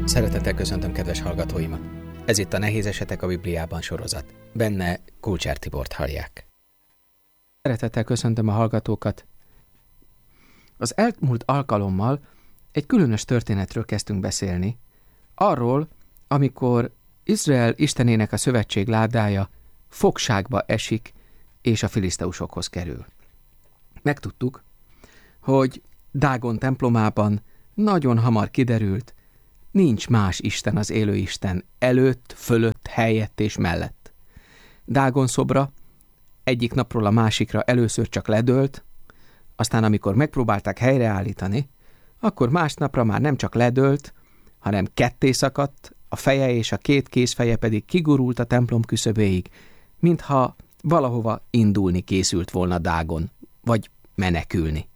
Szeretettel köszöntöm kedves hallgatóimat! Ez itt a Nehéz esetek a Bibliában sorozat. Benne Kulcsár Tibort hallják. Szeretettel köszöntöm a hallgatókat! Az elmúlt alkalommal egy különös történetről kezdtünk beszélni. Arról, amikor Izrael istenének a szövetség ládája fogságba esik, és a filiszteusokhoz kerül. Megtudtuk, hogy Dágon templomában nagyon hamar kiderült, nincs más Isten az élő Isten előtt, fölött, helyett és mellett. Dágon szobra egyik napról a másikra először csak ledőlt, aztán amikor megpróbálták helyreállítani, akkor másnapra már nem csak ledőlt, hanem ketté szakadt, a feje és a két kézfeje pedig kigurult a templom küszöbéig, mintha valahova indulni készült volna Dágon, vagy menekülni.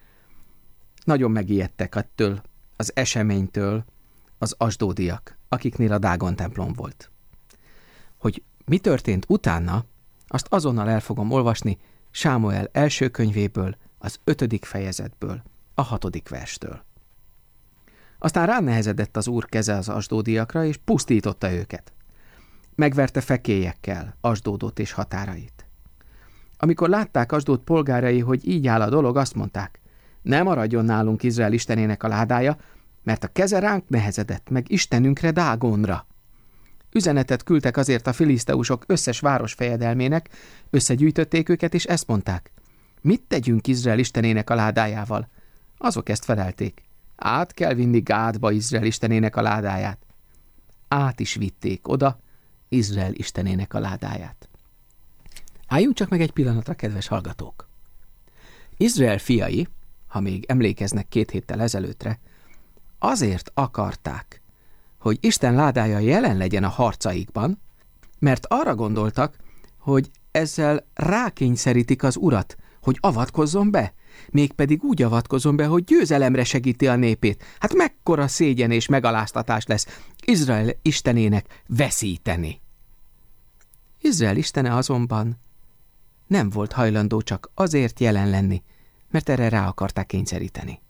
Nagyon megijedtek ettől az eseménytől az asdódiak, akiknél a Dágon templom volt. Hogy mi történt utána, azt azonnal el fogom olvasni Sámuel első könyvéből, az 5. fejezetből, a 6. verstől. Aztán ránehezedett az Úr keze az asdódiakra, és pusztította őket. Megverte fekélyekkel Asdódot és határait. Amikor látták Asdód polgárai, hogy így áll a dolog, azt mondták, ne maradjon nálunk Izrael istenének a ládája, mert a keze ránk nehezedett meg Istenünkre, Dágonra. Üzenetet küldtek azért a filiszteusok összes városfejedelmének, összegyűjtötték őket, és ezt mondták, mit tegyünk Izrael istenének a ládájával? Azok ezt felelték, át kell vinni Gádba Izrael istenének a ládáját. Át is vitték oda Izrael istenének a ládáját. Álljunk csak meg egy pillanatra, kedves hallgatók! Izrael fiai, ha még emlékeznek 2 héttel ezelőttre, azért akarták, hogy Isten ládája jelen legyen a harcaikban, mert arra gondoltak, hogy ezzel rákényszerítik az Urat, hogy avatkozzon be, mégpedig úgy avatkozzon be, hogy győzelemre segíti a népét. Hát mekkora szégyen és megaláztatás lesz Izrael istenének veszíteni. Izrael istene azonban nem volt hajlandó csak azért jelen lenni, mert erre rá akarták kényszeríteni.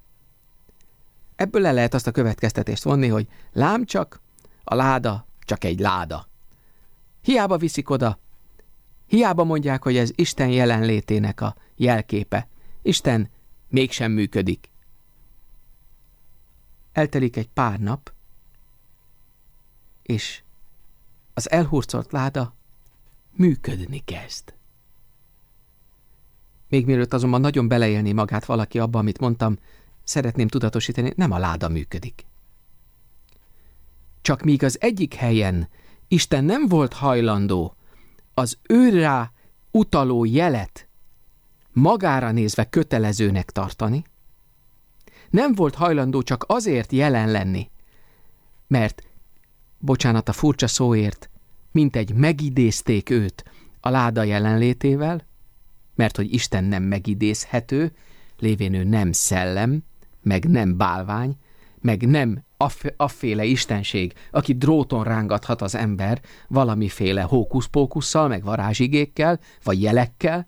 Ebből le lehet azt a következtetést vonni, hogy lám csak, a láda csak egy láda. Hiába viszik oda, hiába mondják, hogy ez Isten jelenlétének a jelképe. Isten mégsem működik. Eltelik egy pár nap, és az elhurcolt láda működni kezd. Még mielőtt azonban nagyon beleélni magát valaki abba, amit mondtam, szeretném tudatosítani, nem a láda működik. Csak míg az egyik helyen Isten nem volt hajlandó az őrrá utaló jelet magára nézve kötelezőnek tartani, nem volt hajlandó csak azért jelen lenni, mert, bocsánat a furcsa szóért, mintegy megidézték őt a láda jelenlétével, mert hogy Isten nem megidézhető, lévén ő nem szellem, meg nem bálvány, meg nem afféle istenség, aki dróton rángathat az ember valamiféle hókuszpókusszal, meg varázsigékkel, vagy jelekkel.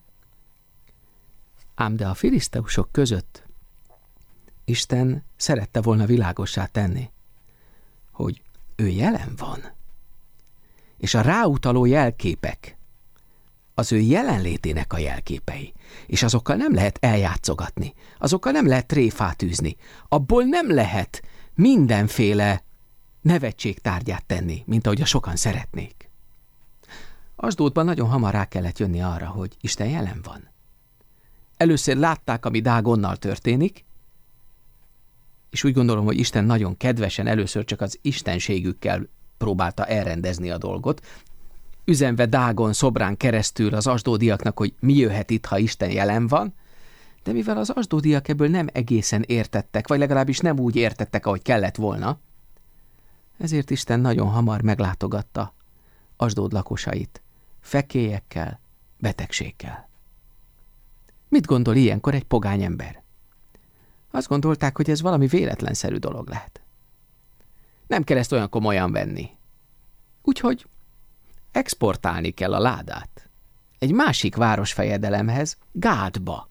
Ám de a filiszteusok között Isten szerette volna világossá tenni, hogy ő jelen van, és a ráutaló jelképek az ő jelenlétének a jelképei, és azokkal nem lehet eljátszogatni, azokkal nem lehet tréfát űzni, abból nem lehet mindenféle nevetségtárgyát tenni, mint ahogy a sokan szeretnék. Asdódban nagyon hamar rá kellett jönni arra, hogy Isten jelen van. Először látták, ami Dágonnal történik, és úgy gondolom, hogy Isten nagyon kedvesen először csak az istenségükkel próbálta elrendezni a dolgot, üzenve Dágon szobrán keresztül az asdódiaknak, hogy mi jöhet itt, ha Isten jelen van, de mivel az asdódiak ebből nem egészen értettek, vagy legalábbis nem úgy értettek, ahogy kellett volna, ezért Isten nagyon hamar meglátogatta Asdód lakosait fekélyekkel, betegséggel. Mit gondol ilyenkor egy pogány ember? Azt gondolták, hogy ez valami véletlenszerű dolog lehet. Nem kell ezt olyan komolyan venni. Úgyhogy exportálni kell a ládát egy másik városfejedelemhez, Gádba.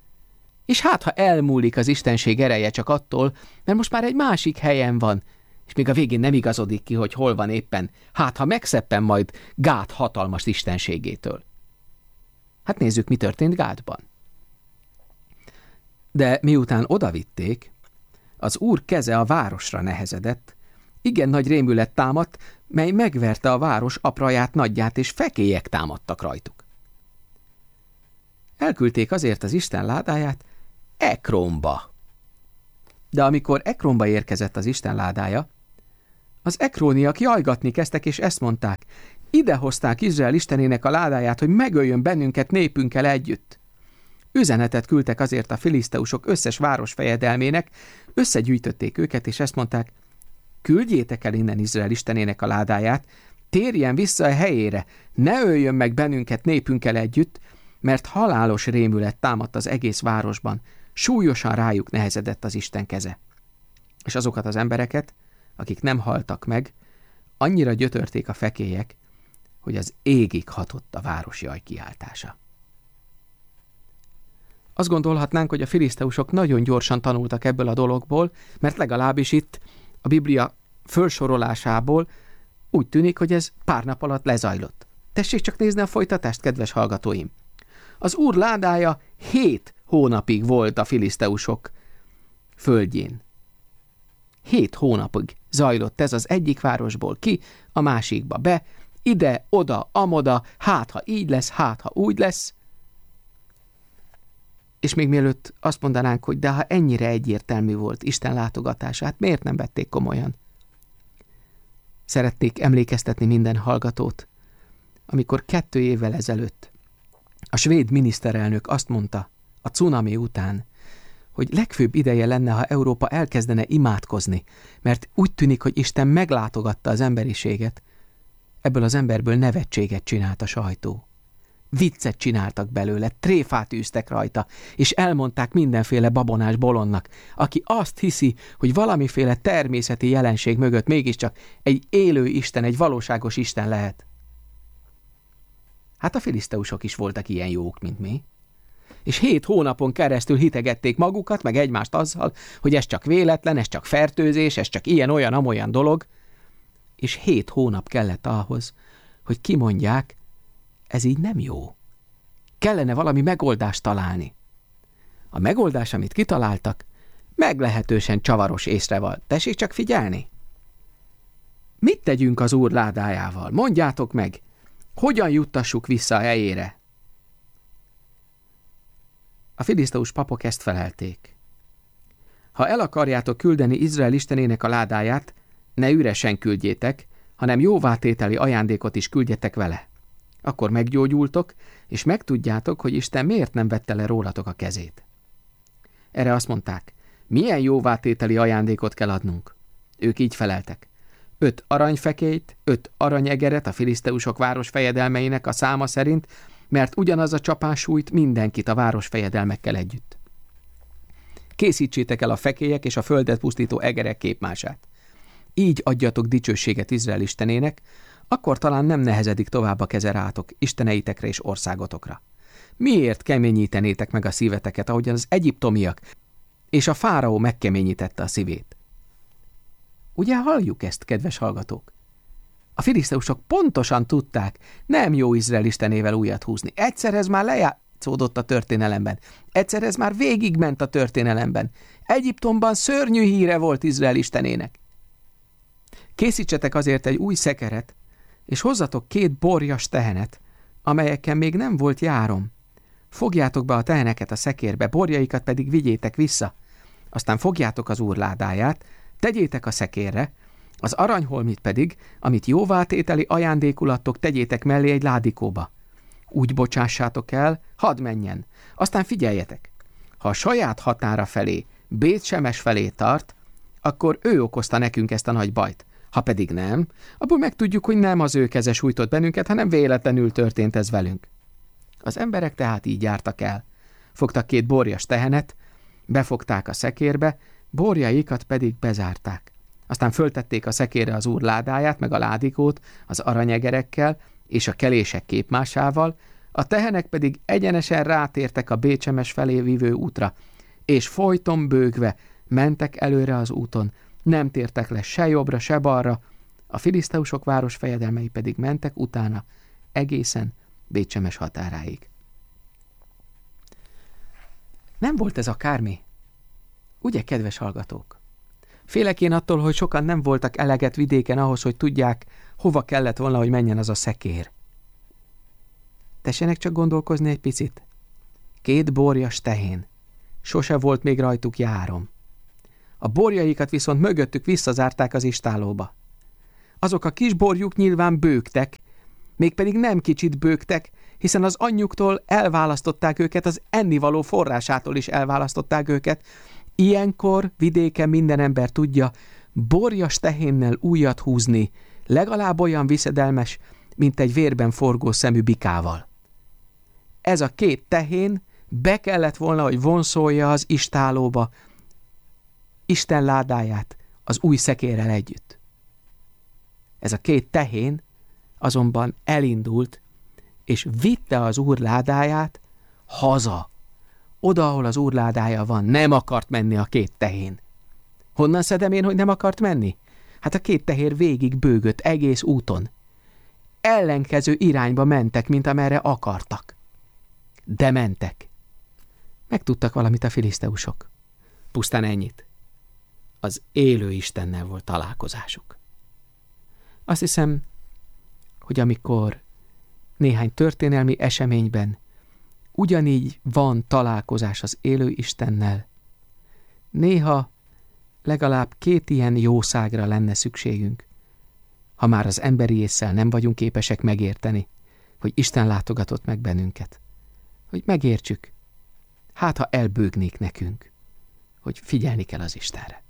És hát, ha elmúlik az istenség ereje csak attól, mert most már egy másik helyen van, és még a végén nem igazodik ki, hogy hol van éppen, hát ha megszeppen majd Gát hatalmas istenségétől. Hát nézzük, mi történt Gátban. De miután odavitték, az Úr keze a városra nehezedett, igen nagy rémület támadt, mely megverte a város apraját, nagyját, és fekélyek támadtak rajtuk. Elküldték azért az Isten ládáját Ekronba. De amikor Ekronba érkezett az Isten ládája, az ekróniak jajgatni kezdtek, és ezt mondták: ide hozták Izrael istenének a ládáját, hogy megöljön bennünket népünkkel együtt. Üzenetet küldtek azért a filiszteusok összes városfejedelmének, összegyűjtötték őket, és ezt mondták: küldjétek el innen Izrael istenének a ládáját, térjen vissza a helyére, ne öljön meg bennünket népünkkel együtt, mert halálos rémület támadt az egész városban, súlyosan rájuk nehezedett az Isten keze. És azokat az embereket, akik nem haltak meg, annyira gyötörték a fekélyek, hogy az égig hatott a város jajkiáltása. Azt gondolhatnánk, hogy a filiszteusok nagyon gyorsan tanultak ebből a dologból, mert legalábbis itt a Biblia fölsorolásából úgy tűnik, hogy ez pár nap alatt lezajlott. Tessék csak nézni a folytatást, kedves hallgatóim! Az Úr ládája 7 hónapig volt a filiszteusok földjén. 7 hónapig zajlott ez az egyik városból ki, a másikba be, ide, oda, amoda, hát ha így lesz, hát ha úgy lesz. És még mielőtt azt mondanánk, hogy de ha ennyire egyértelmű volt Isten látogatását, miért nem vették komolyan? Szeretnék emlékeztetni minden hallgatót, amikor 2 évvel ezelőtt a svéd miniszterelnök azt mondta a cunami után, hogy legfőbb ideje lenne, ha Európa elkezdene imádkozni, mert úgy tűnik, hogy Isten meglátogatta az emberiséget. Ebből az emberből nevetséget csinált a sajtó. Viccet csináltak belőle, tréfát űztek rajta, és elmondták mindenféle babonás bolondnak, aki azt hiszi, hogy valamiféle természeti jelenség mögött mégiscsak egy élő Isten, egy valóságos Isten lehet. Hát a filiszteusok is voltak ilyen jók, mint mi. És 7 hónapon keresztül hitegették magukat, meg egymást azzal, hogy ez csak véletlen, ez csak fertőzés, ez csak ilyen-olyan-amolyan dolog. És 7 hónap kellett ahhoz, hogy kimondják, ez így nem jó. Kellene valami megoldást találni. A megoldás, amit kitaláltak, meglehetősen csavaros észreval. Tessék csak figyelni! Mit tegyünk az Úr ládájával? Mondjátok meg! Hogyan juttassuk vissza a helyére? A filiszteus papok ezt felelték: ha el akarjátok küldeni Izrael istenének a ládáját, ne üresen küldjétek, hanem jóvátételi ajándékot is küldjetek vele. Akkor meggyógyultok, és megtudjátok, hogy Isten miért nem vette le rólatok a kezét. Erre azt mondták: milyen jóvátételi ajándékot kell adnunk? Ők így feleltek: 5 aranyfekélyt, 5 aranyegeret a filiszteusok városfejedelmeinek a száma szerint, mert ugyanaz a csapás sújt mindenkit a városfejedelmekkel együtt. Készítsétek el a fekélyek és a földet pusztító egerek képmását. Így adjatok dicsőséget Izrael istenének, akkor talán nem nehezedik tovább a keze rátok, isteneitekre és országotokra. Miért keményítenétek meg a szíveteket, ahogyan az egyiptomiak és a fáraó megkeményítette a szívét? Ugye halljuk ezt, kedves hallgatók? A filiszteusok pontosan tudták, nem jó Izrael istenével újat húzni. Egyszer ez már lejátszódott a történelemben. Egyszer ez már végigment a történelemben. Egyiptomban szörnyű híre volt Izrael istenének. Készítsetek azért egy új szekeret, és hozzatok 2 borjas tehenet, amelyekkel még nem volt járom. Fogjátok be a teheneket a szekérbe, borjaikat pedig vigyétek vissza. Aztán fogjátok az Úr ládáját, tegyétek a szekérre, az aranyholmit pedig, amit jóvátételi ajándékul adtok, tegyétek mellé egy ládikóba. Úgy bocsássátok el, hadd menjen. Aztán figyeljetek, ha a saját határa felé, Bét-Semes felé tart, akkor ő okozta nekünk ezt a nagy bajt. Ha pedig nem, abból megtudjuk, hogy nem az ő keze sújtott bennünket, hanem véletlenül történt ez velünk. Az emberek tehát így jártak el. Fogtak 2 borjas tehenet, befogták a szekérbe, borjaikat pedig bezárták. Aztán föltették a szekérre az Úr ládáját, meg a ládikót az aranyegerekkel és a kelések képmásával, a tehenek pedig egyenesen rátértek a Bét-Semes felé vívő útra, és folyton bőgve mentek előre az úton, Nem tértek le se jobbra, se balra, a filiszteusok városfejedelmei pedig mentek utána egészen Bécsemes határáig. Nem volt ez akármi? Ugye, kedves hallgatók? Félek én attól, hogy sokan nem voltak eleget vidéken ahhoz, hogy tudják, hova kellett volna, hogy menjen az a szekér. Tessenek csak gondolkozni egy picit. 2 borjas tehén. Sose volt még rajtuk járom. A borjaikat viszont mögöttük visszazárták az istállóba. Azok a kis borjuk nyilván bőgtek, mégpedig nem kicsit bőgtek, hiszen az anyjuktól elválasztották őket, az ennivaló forrásától is elválasztották őket. Ilyenkor vidéken minden ember tudja, borjas tehénnel ujjat húzni legalább olyan viszedelmes, mint egy vérben forgó szemű bikával. Ez a 2 tehén be kellett volna, hogy vonszolja az istállóba Isten ládáját az új szekérrel együtt. Ez a 2 tehén azonban elindult, és vitte az úr ládáját haza, oda, ahol az úr ládája van. Nem akart menni a 2 tehén. Honnan szedem én, hogy nem akart menni? Hát a 2 tehér végig bőgött egész úton. Ellenkező irányba mentek, mint amerre akartak. De mentek. Megtudtak valamit a filiszteusok. Pusztán ennyit. Az élő Istennel volt találkozásuk. Azt hiszem, hogy amikor néhány történelmi eseményben ugyanígy van találkozás az élő Istennel, néha legalább 2 ilyen jószágra lenne szükségünk, ha már az emberi ésszel nem vagyunk képesek megérteni, hogy Isten látogatott meg bennünket. Hogy megértsük, hát ha elbőgnék nekünk, hogy figyelni kell az Istenre.